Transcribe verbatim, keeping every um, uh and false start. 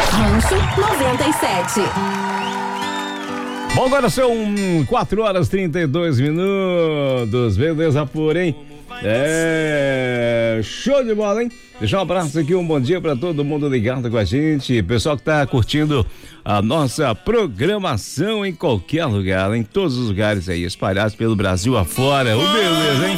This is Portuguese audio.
Rancho noventa e sete. Bom, agora são quatro horas e trinta e dois minutos. Beleza, porém. É. Show de bola, hein? Deixar um abraço aqui, um bom dia pra todo mundo ligado com a gente. Pessoal que tá curtindo a nossa programação em qualquer lugar, em todos os lugares aí, espalhados pelo Brasil afora. Ô, beleza, hein?